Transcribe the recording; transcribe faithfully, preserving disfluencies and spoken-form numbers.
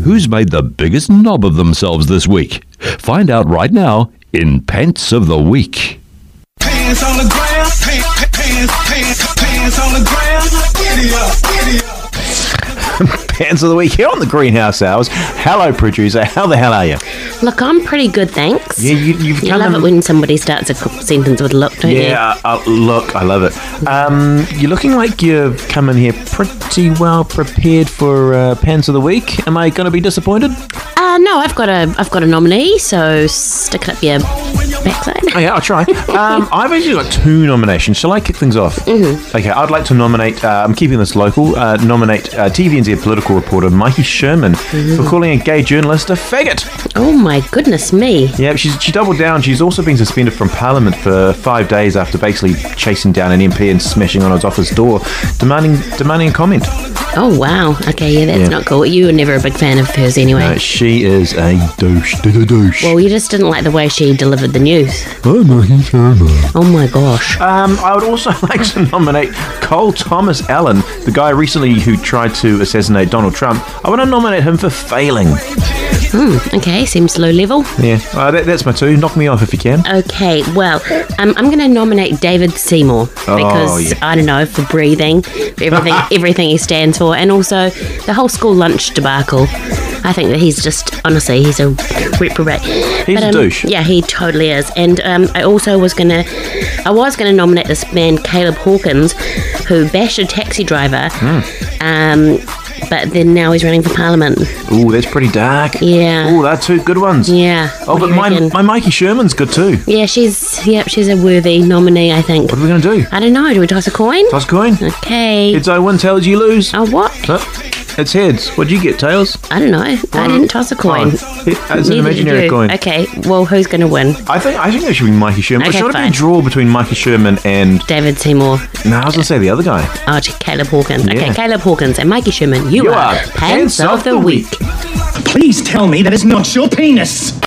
who's made the biggest knob of themselves this week? Find out right now in Pants of the Week. Pants on the ground, pants, pants, pants, pants on the ground. Giddy up, giddy up. Pants of the Week here on the Greenhouse Hours. Hello, producer. How the hell are you? Look, I'm pretty good, thanks. Yeah, you, you've You come love in- it when somebody starts a co- sentence with look, don't you? Yeah, uh, uh, look, I love it. Um, you're looking like you've come in here pretty well prepared for uh, Pants of the Week. Am I going to be disappointed? Uh, no, I've got a I've got a nominee, so stick it up your backside. Oh, yeah, I'll try. Um, I've actually got two nominations. Shall I kick things off? Mm-hmm. Okay, I'd like to nominate, uh, I'm keeping this local, uh, nominate uh, T V N Z political reporter Mikey Sherman Mm-hmm. for calling a gay journalist a faggot. Oh my goodness me. Yeah, she's, she doubled down. She's also been suspended from Parliament for five days after basically chasing down an M P and smashing on his office door, demanding demanding a comment. Oh wow. Okay, yeah, that's Yeah. not cool. You were never a big fan of hers anyway. Uh, she is a douche. douche. Well, you just didn't like the way she delivered the news. Oh my gosh. Um, I would also like to nominate Cole Thomas Allen, the guy recently who tried to assassinate Donald Trump. I want to nominate him for failing. Hmm, okay, seems low level. Yeah, uh, that, that's my two. Knock me off if you can. Okay, well, um, I'm going to nominate David Seymour because Oh, yeah. I don't know, for breathing, for everything, everything he stands for, and also the whole school lunch debacle. I think that he's just honestly, he's a reprobate. He's a um, douche. Yeah, he totally is. And um, I also was gonna, I was gonna nominate this man Caleb Hawkins, who bashed a taxi driver. Hmm. Um, but then now he's running for Parliament. Ooh, that's pretty dark. Yeah. Ooh, that's two good ones. Yeah. Oh, What but do you my, reckon? my Mikey Sherman's good too. Yeah, she's yep, she's a worthy nominee, I think. What are we going to do? I don't know. Do we toss a coin? Toss a coin. Okay. Heads I win, tails you lose. Oh, what? Oh, it's heads. What'd you get, tails? I don't know. I didn't toss a coin. Oh, it- it's an Neither did imaginary you. coin. Okay, well, who's going to win? I think I think it should be Mikey Sherman. Okay, Should it be a fine. draw between Mikey Sherman and... David Seymour. No, I was going to say the other guy. Oh, Caleb Hawkins. Yeah. Okay, Caleb Hawkins and Mikey Sherman. You, You are are Pants of the Week. Please tell me that is not your penis.